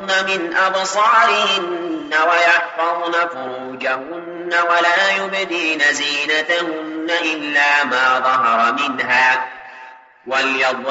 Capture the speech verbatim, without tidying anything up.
يغضضن من أبصارهن ويحفظن فروجهن ولا يبدين زينتهن إلا ما ظهر منها وليضربن